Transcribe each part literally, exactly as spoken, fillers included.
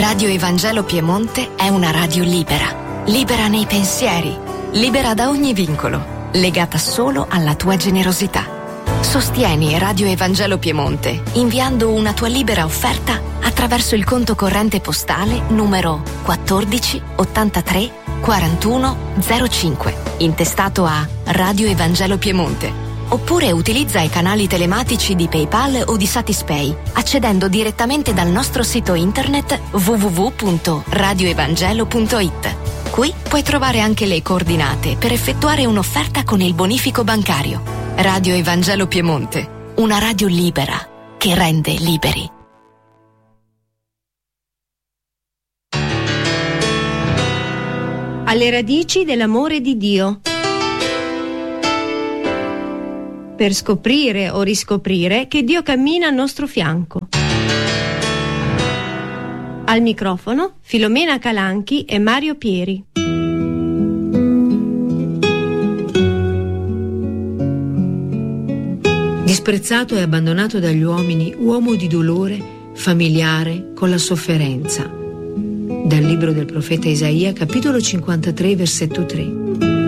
Radio Evangelo Piemonte è una radio libera, libera nei pensieri, libera da ogni vincolo, legata solo alla tua generosità. Sostieni Radio Evangelo Piemonte inviando una tua libera offerta attraverso il conto corrente postale numero quattordici ottantatré quarantuno zero cinque, intestato a Radio Evangelo Piemonte. Oppure utilizza i canali telematici di PayPal o di Satispay, accedendo direttamente dal nostro sito internet w w w punto radio evangelo punto i t. Qui puoi trovare anche le coordinate per effettuare un'offerta con il bonifico bancario. Radio Evangelo Piemonte, una radio libera che rende liberi. Alle radici dell'amore di Dio. Per scoprire o riscoprire che Dio cammina al nostro fianco. Al microfono Filomena Calanchi e Mario Pieri. Disprezzato e abbandonato dagli uomini, uomo di dolore, familiare con la sofferenza. Dal libro del profeta Isaia, capitolo cinquantatré, versetto tre.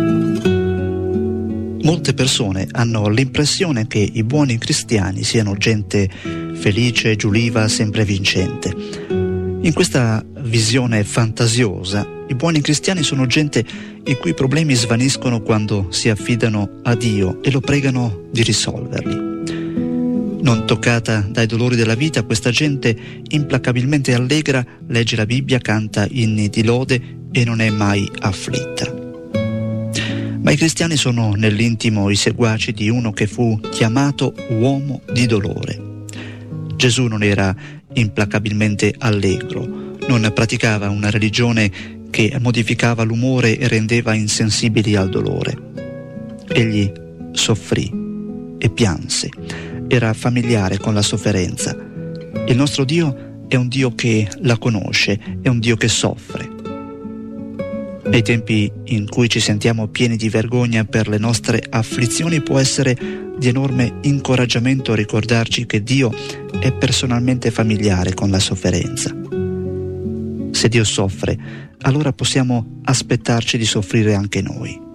Molte persone hanno l'impressione che i buoni cristiani siano gente felice, giuliva, sempre vincente. In questa visione fantasiosa, i buoni cristiani sono gente i cui problemi svaniscono quando si affidano a Dio e lo pregano di risolverli. Non toccata dai dolori della vita, questa gente implacabilmente allegra legge la Bibbia, canta inni di lode e non è mai afflitta. Ma i cristiani sono nell'intimo i seguaci di uno che fu chiamato uomo di dolore. Gesù non era implacabilmente allegro, non praticava una religione che modificava l'umore e rendeva insensibili al dolore. Egli soffrì e pianse, era familiare con la sofferenza. Il nostro Dio è un Dio che la conosce, è un Dio che soffre. Nei tempi in cui ci sentiamo pieni di vergogna per le nostre afflizioni può essere di enorme incoraggiamento ricordarci che Dio è personalmente familiare con la sofferenza. Se Dio soffre, allora possiamo aspettarci di soffrire anche noi.